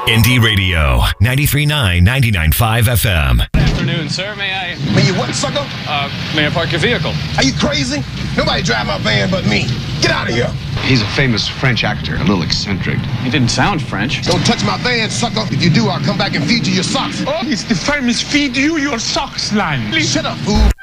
Indie Radio, 93.9, 99.5 FM. Good afternoon, sir. May I... May you what, sucker? May I park your vehicle? Are you crazy? Nobody drive my van but me. Get out of here. He's a famous French actor, a little eccentric. He didn't sound French. Don't touch my van, sucker. If you do, I'll come back and feed you your socks. Oh, it's the famous feed you your socks line. Shut up, fool.